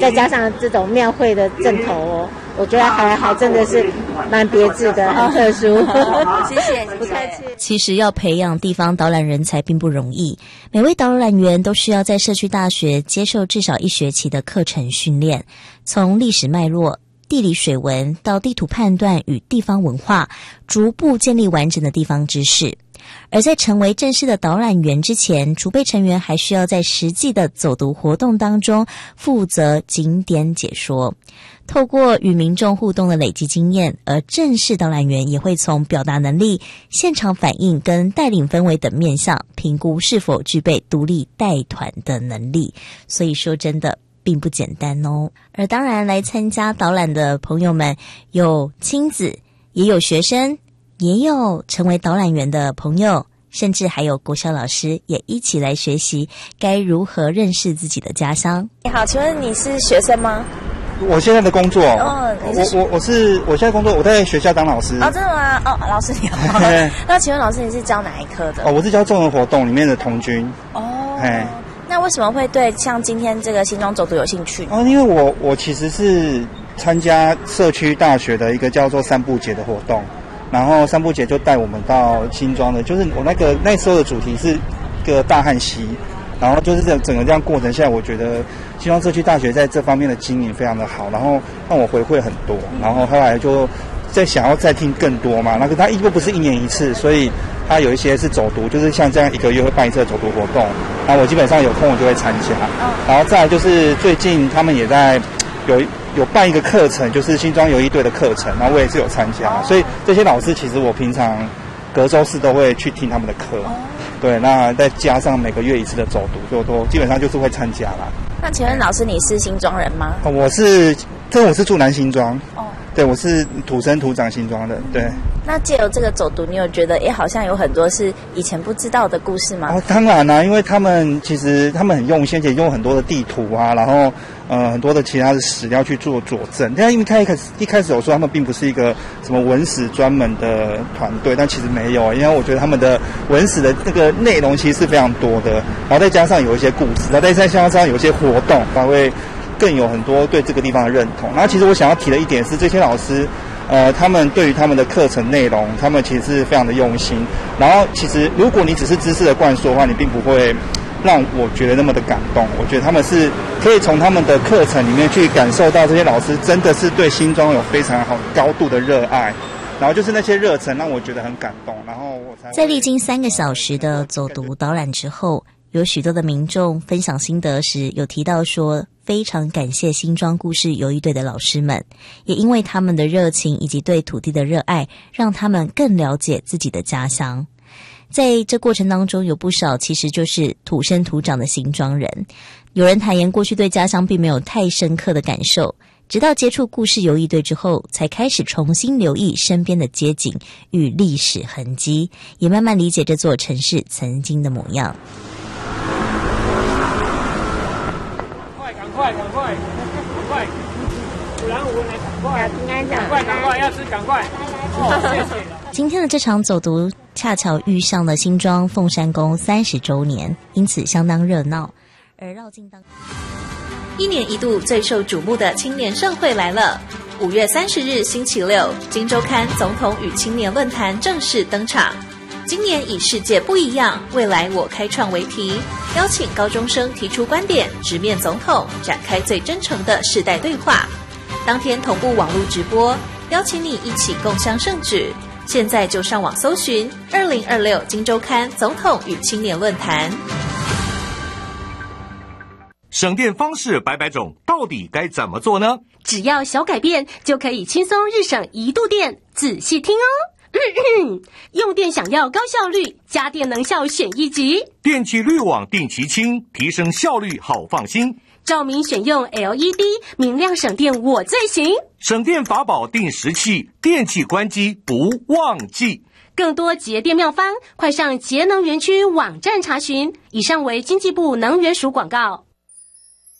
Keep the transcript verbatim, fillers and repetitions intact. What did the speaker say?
再加上这种庙会的阵头哦，我觉得还还真的是蛮别致的，很特殊。 谢谢， 不客气。 其实要培养地方导览人才并不容易，每位导览员都需要在社区大学接受至少一学期的课程训练，从历史脉络、地理水文到地图判断与地方文化，逐步建立完整的地方知识。而在成为正式的导览员之前，储备成员还需要在实际的走读活动当中负责景点解说，透过与民众互动的累积经验，而正式导览员也会从表达能力、现场反应跟带领氛围等面向评估是否具备独立带团的能力。所以说真的并不简单哦。而当然来参加导览的朋友们，有亲子，也有学生，也有成为导览员的朋友，甚至还有国小老师也一起来学习该如何认识自己的家乡。 你好，请问你是学生吗？ 我现在的工作， 哦，你是我我我是我现在工作，我在学校当老师。 哦，真的吗？哦，老师你好。那请问老师你是教哪一科的？ 哦，我是教综合活动里面的童军。 哦，哎，那为什么会对像今天这个新庄走读有兴趣？ 哦，因为我我其实是参加社区大学的一个叫做三步节的活动。然后三步节就带我们到新庄的，就是我那个那时候的主题是一个大汉溪，然后就是这整个这样过程下来，我觉得新庄社区大学在这方面的经营非常的好，然后让我回馈很多，然后后来就再想要再听更多嘛，那个它又不是一年一次，所以它有一些是走读，就是像这样一个月会办一次的走读活动，然后我基本上有空我就会参加，然后再来就是最近他们也在有有办一个课程，就是新庄游艺队的课程，然后我也是有参加，所以这些老师其实我平常隔周四都会去听他们的课，对，那再加上每个月一次的走读，所以我都基本上就是会参加啦。 那请问老师你是新庄人吗？ 哦，我是，这我是住南新庄，哦，对，我是土生土长新庄的，对。 那借由这个走读，你有觉得诶好像有很多是以前不知道的故事吗？ 哦，当然啦、啊，因为他们其实他们很用心，而且用很多的地图啊，然后呃很多的其他的史料去做佐证。但因为他一开始一开始有说他们并不是一个什么文史专门的团队，但其实没有，因为我觉得他们的文史的那个内容其实是非常多的，然后再加上有一些故事，然后再加上有一些活动，才会更有很多对这个地方的认同。然后其实我想要提的一点是，这些老师。呃，他们对于他们的课程内容，他们其实是非常的用心。然后，其实如果你只是知识的灌输的话，你并不会让我觉得那么的感动。我觉得他们是可以从他们的课程里面去感受到这些老师真的是对新庄有非常好高度的热爱。然后就是那些热忱让我觉得很感动。然后我才在历经三个小时的走读导览之后，有许多的民众分享心得时，有提到说非常感谢新庄故事游艺队的老师们，也因为他们的热情以及对土地的热爱，让他们更了解自己的家乡。在这过程当中，有不少其实就是土生土长的新庄人，有人坦言过去对家乡并没有太深刻的感受，直到接触故事游艺队之后，才开始重新留意身边的街景与历史痕迹，也慢慢理解这座城市曾经的模样。 赶快，赶快，赶快！五郎五来，赶快！赶快，赶快，要吃赶快！哦，谢谢。 今天的这场走读恰巧遇上了新庄凤山宫三十周年，因此相当热闹。而绕境当一年一度最受瞩目的青年盛会来了。五月三十日星期六，今周刊总统与青年论坛正式登场。今年以世界不一样，未来我开创为题，邀请高中生提出观点，直面总统，展开最真诚的世代对话。当天同步网络直播，邀请你一起共襄盛举。现在就上网搜寻二零二六今周刊总统与青年论坛。 省电方式百百种，到底该怎么做呢？ 只要小改变，就可以轻松日省一度电。仔细听哦。用电想要高效率，家电能效选一级。 电器滤网定期清，提升效率好放心。 照明选用 L E D， 明亮省电我最行。 省电法宝定时器，电器关机不忘记。 更多节电妙方，快上节能园区网站查询。以上为经济部能源署广告。